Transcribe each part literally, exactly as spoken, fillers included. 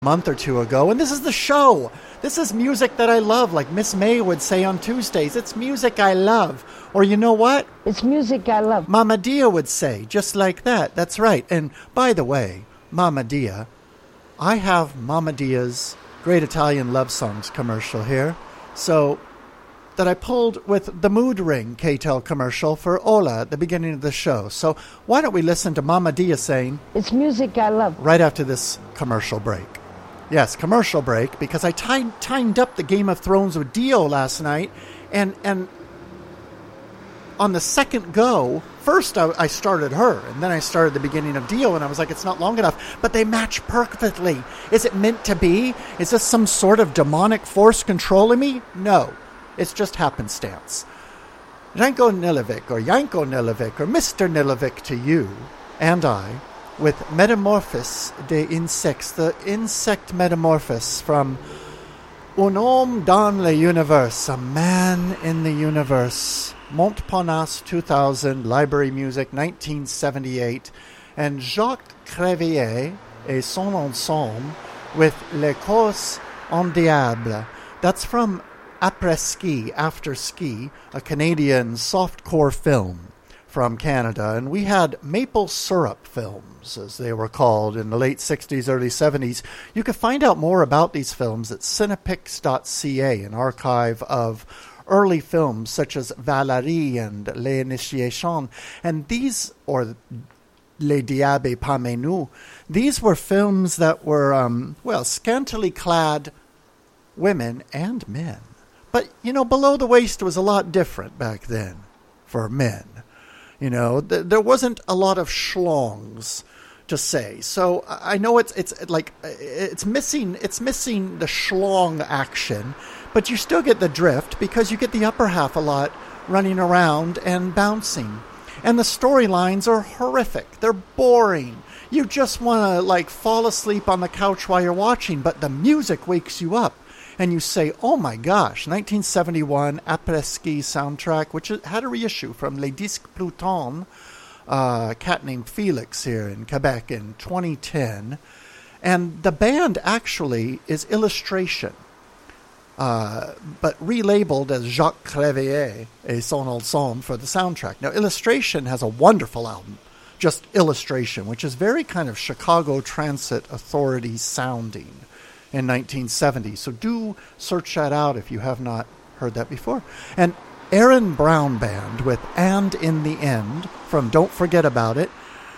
month or two ago, and this is the show. This is music that I love, like Miss May would say on Tuesdays. It's music I love. Or you know what? It's music I love. Mama Dia would say, just like that. That's right. And by the way, Mama Dia, I have Mama Dia's Great Italian Love Songs commercial here. So that I pulled with the Mood Ring K T E L commercial for Ola at the beginning of the show. So why don't we listen to Mama Dia saying, it's music I love, right after this commercial break. Yes, commercial break, because I tied, timed up the Game of Thrones with Dio last night, and and on the second go, first I, I started her, and then I started the beginning of Dio, and I was like, it's not long enough, but they match perfectly. Is it meant to be? Is this some sort of demonic force controlling me? No, it's just happenstance. Janko Nilovic, or Yanko Nilovic, or Mister Nilovic to you and I, with Metamorphose des Insectes, the insect metamorphose from Un homme dans l'univers, a man in the universe, Montparnasse two thousand, Library Music nineteen seventy-eight, and Jacques Crevier et son ensemble with Les Courses en Diable. That's from Après Ski, After Ski, a Canadian softcore film from Canada, and we had Maple Syrup films, as they were called, in the late sixties, early seventies. You can find out more about these films at cinepix dot c a, an archive of early films such as Valérie and L'Initiation, and these, or Les Diables Parmi Nous, these were films that were, um, well, scantily clad women and men. But, you know, below the waist was a lot different back then for men. You know, th- there wasn't a lot of schlongs to say. So I know it's it's like it's missing it's missing the schlong action, but you still get the drift because you get the upper half a lot running around and bouncing. And the storylines are horrific. They're boring. You just want to like fall asleep on the couch while you're watching, but the music wakes you up. And you say, oh my gosh, nineteen seventy-one Après Ski soundtrack, which had a reissue from Les Disques Pluton, uh, a cat named Felix here in Quebec in twenty ten. And the band actually is Illustration, uh, but relabeled as Jacques Crevier et son ensemble for the soundtrack. Now, Illustration has a wonderful album, just Illustration, which is very kind of Chicago Transit Authority sounding in nineteen seventy. So do search that out if you have not heard that before. And Aaron Brown Band with And in the End from Don't Forget About It,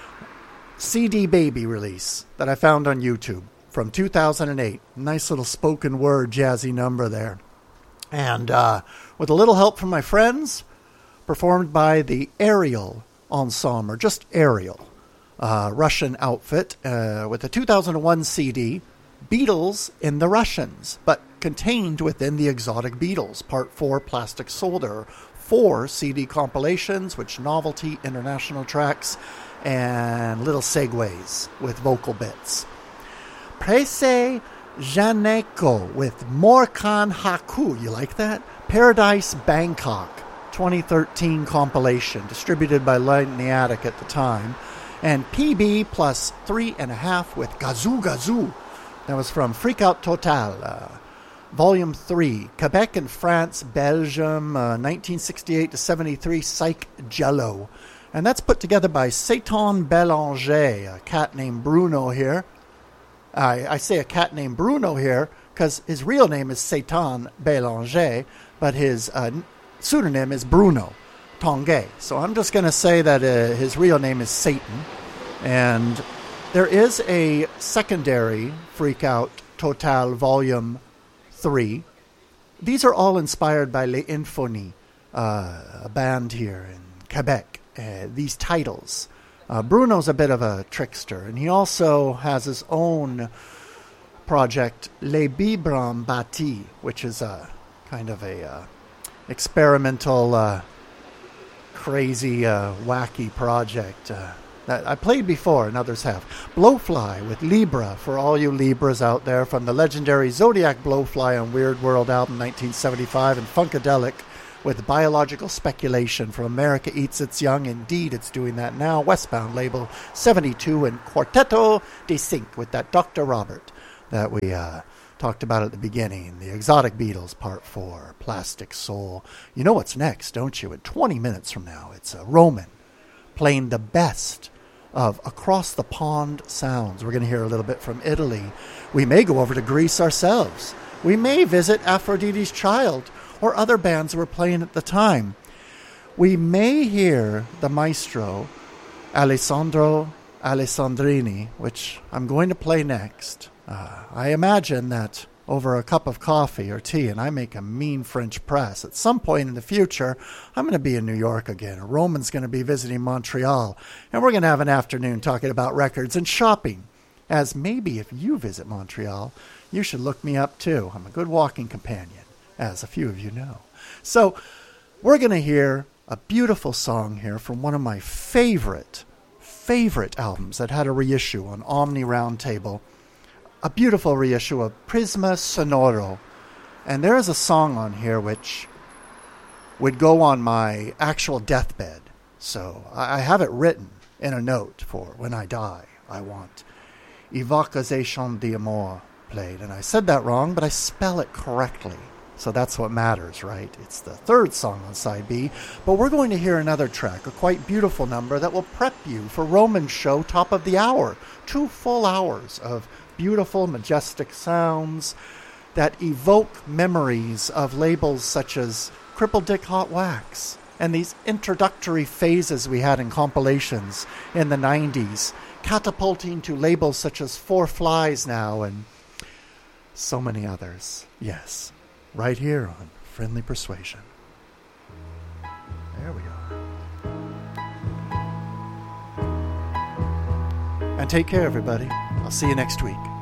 C D Baby release that I found on YouTube from two thousand eight. Nice little spoken word jazzy number there. And uh, with a little help from my friends, performed by the Ariel Ensemble, or just Ariel, uh, Russian outfit, uh, with a two thousand one C D, Beatles in the Russians, but contained within the Exotic Beatles, Part four, Plastic Soldier, four C D compilations, which novelty international tracks, and little segues with vocal bits. Prese Janeko with Morkan Haku, you like that? Paradise Bangkok, twenty thirteen compilation, distributed by Light in the Attic at the time, and P B plus three and a half with Gazoo Gazoo. That was from Freak Out Total, uh, Volume three, Quebec and France, Belgium, uh, nineteen sixty-eight to seventy-three, Psych Jello. And that's put together by Satan Bélanger, a cat named Bruno here. I, I say a cat named Bruno here because his real name is Satan Bélanger, but his uh, pseudonym is Bruno Tanguay. So I'm just going to say that uh, his real name is Satan. And there is a secondary Freak Out Total Volume three. These are all inspired by Les Infonies, uh, a band here in Quebec. Uh, these titles. Uh, Bruno's a bit of a trickster, and he also has his own project, Les Biberons Bâtis, which is a kind of a uh, experimental, uh, crazy, uh, wacky project. Uh, that I played before and others have. Blowfly with Libra, for all you Libras out there, from the legendary Zodiac Blowfly on Weird World album nineteen seventy-five, and Funkadelic with Biological Speculation from America Eats Its Young. Indeed, it's doing that now. Westbound label seventy-two, and Quartetto de Cinque with that Doctor Robert. that we uh, talked about at the beginning. The Exotic Beatles, Part four, Plastic Soul. You know what's next, don't you? In twenty minutes from now, it's uh, Roman playing the best of Across the Pond sounds. We're going to hear a little bit from Italy. We may go over to Greece ourselves. We may visit Aphrodite's Child or other bands that were playing at the time. We may hear the maestro Alessandro Alessandrini, which I'm going to play next. Uh, I imagine that over a cup of coffee or tea, and I make a mean French press, at some point in the future, I'm going to be in New York again. Roman's going to be visiting Montreal, and we're going to have an afternoon talking about records and shopping. As maybe if you visit Montreal, you should look me up too. I'm a good walking companion, as a few of you know. So we're going to hear a beautiful song here from one of my favorite, favorite albums that had a reissue on Omni Roundtable. A beautiful reissue of Prisma Sonoro. And there is a song on here which would go on my actual deathbed. So I have it written in a note for when I die. I want Evocation d'Amour played. And I said that wrong, but I spell it correctly. So that's what matters, right? It's the third song on side B. But we're going to hear another track, a quite beautiful number that will prep you for Roman's show, top of the hour. Two full hours of beautiful, majestic sounds that evoke memories of labels such as Crippled Dick Hot Wax and these introductory phases we had in compilations in the nineties, catapulting to labels such as Four Flies now and so many others. Yes, right here on Friendly Persuasion. There we are. And take care, everybody. I'll see you next week.